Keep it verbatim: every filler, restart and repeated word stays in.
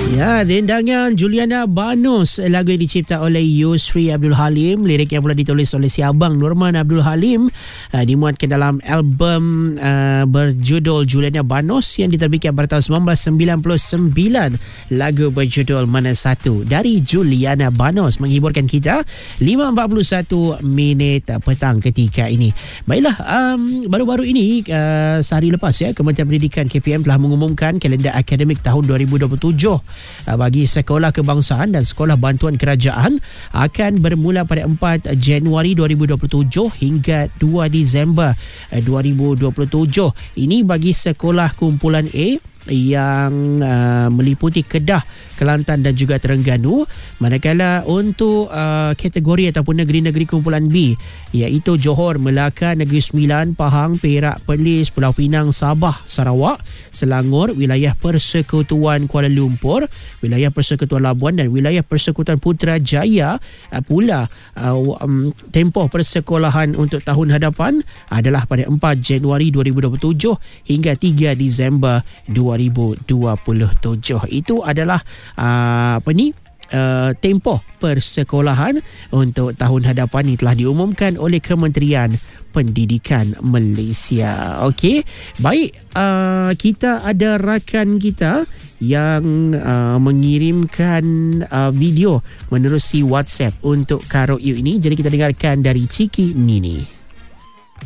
Ya, dendangan Juliana Banos, lagu yang dicipta oleh Yusri Abdul Halim, lirik yang pula ditulis oleh si Abang Norman Abdul Halim, uh, dimuatkan dalam album uh, berjudul Juliana Banos yang diterbitkan pada tahun sembilan belas sembilan puluh sembilan. Lagu berjudul Mana Satu dari Juliana Banos menghiburkan kita lima empat puluh satu minit petang ketika ini. Baiklah, um, baru-baru ini uh, sehari lepas ya, Kementerian Pendidikan K P M telah mengumumkan kalender akademik tahun dua ribu dua puluh tujuh bagi sekolah kebangsaan dan sekolah bantuan kerajaan akan bermula pada empat Januari dua ribu dua puluh tujuh hingga dua Disember dua ribu dua puluh tujuh. Ini bagi sekolah kumpulan A yang uh, meliputi Kedah, Kelantan dan juga Terengganu. Manakala untuk uh, kategori ataupun negeri-negeri kumpulan B, iaitu Johor, Melaka, Negeri Sembilan, Pahang, Perak, Perlis, Pulau Pinang, Sabah, Sarawak, Selangor, wilayah Persekutuan Kuala Lumpur, wilayah Persekutuan Labuan dan wilayah Persekutuan Putrajaya uh, pula uh, um, tempoh persekolahan untuk tahun hadapan adalah pada empat Januari dua ribu dua puluh tujuh hingga tiga Disember dua ribu dua puluh tujuh. Itu adalah uh, apa ni uh, tempoh persekolahan untuk tahun hadapan yang telah diumumkan oleh Kementerian Pendidikan Malaysia. Okey, baik, uh, kita ada rakan kita yang uh, mengirimkan uh, video menerusi WhatsApp untuk Karo You ini. Jadi kita dengarkan dari Ciki Nini.